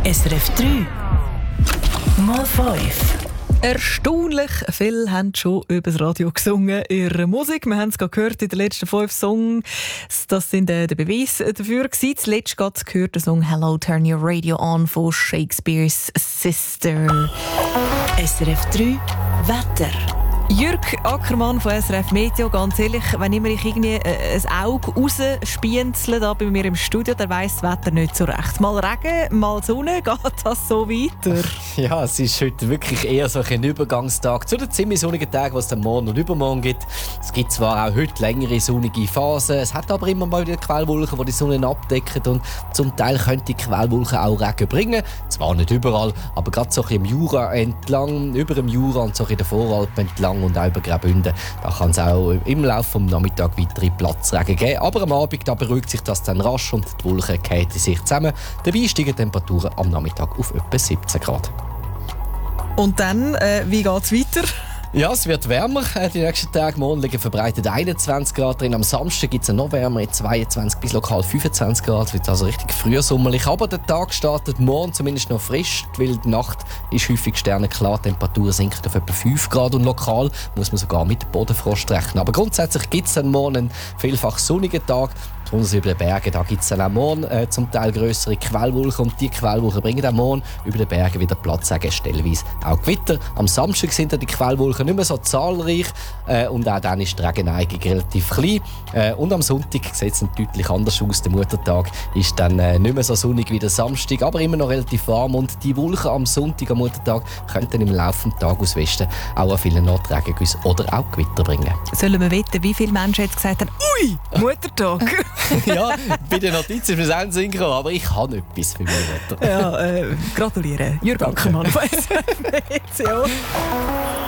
SRF 3 mal 5. Erstaunlich viele haben schon über das Radio gesungen, ihre Musik. Wir haben es gerade gehört in den letzten 5 Songs. Das sind der Beweis dafür gewesen. Zuletzt gerade gehört der Song «Hello, Turn Your Radio On» von Shakespeare's Sister. SRF 3 Wetter. Jürg Ackermann von SRF Meteo, ganz ehrlich, wenn ich mir irgendwie ein Auge rausspienzle da bei mir im Studio, dann weiss das Wetter nicht so recht. Mal Regen, mal Sonne, geht das so weiter? Ja, es ist heute wirklich eher so ein Übergangstag zu den ziemlich sonnigen Tagen, was es morgen und übermorgen gibt. Es gibt zwar auch heute längere sonnige Phasen, es hat aber immer mal wieder Quellwolken, die die Sonne abdecken, und zum Teil können die Quellwolken auch Regen bringen. Zwar nicht überall, aber gerade so ein bisschen im Jura entlang, über dem Jura und so in den Voralpen entlang und auch über Graubünden. Da kann es auch im Laufe des Nachmittags weitere Platzregen geben. Aber am Abend da beruhigt sich das dann rasch und die Wolken fallen sich zusammen. Dabei steigen die Temperaturen am Nachmittag auf etwa 17 Grad. Und dann, wie geht es weiter? Ja, es wird wärmer. Die nächsten Tage, morgen liegen verbreitet 21 Grad drin. Am Samstag gibt es noch wärmer, 22 bis lokal 25 Grad. Es wird also richtig frühsommerlich. Aber der Tag startet morgen zumindest noch frisch, weil die Nacht ist häufig sternenklar. Die Temperatur sinkt auf etwa 5 Grad und lokal muss man sogar mit Bodenfrost rechnen. Aber grundsätzlich gibt es dann morgen einen vielfach sonnigen Tag. Besonders über den Bergen, da gibt es dann auch morgen zum Teil grössere Quellwolken, und die Quellwolken bringen auch morgen über den Bergen wieder Platz, stellenweise auch Gewitter. Am Samstag sind dann die Quellwolken nicht mehr so zahlreich und auch dann ist die Regeneigung relativ klein. Und am Sonntag sieht es deutlich anders aus. Der Muttertag ist dann nicht mehr so sonnig wie der Samstag, aber immer noch relativ warm, und die Wolken am Sonntag, am Muttertag, könnten im Laufe des Tages aus Westen auch an vielen Orten Regengüsse oder auch Gewitter bringen. Sollen wir wetten, wie viele Menschen jetzt gesagt haben, «Ui, Muttertag!» Ja, bei den Notizen ist mir das auch in den Sinn gekommen, aber ich habe etwas für meine Mutter. Ja, gratuliere. Jürg Ackermann von SRF Meteo.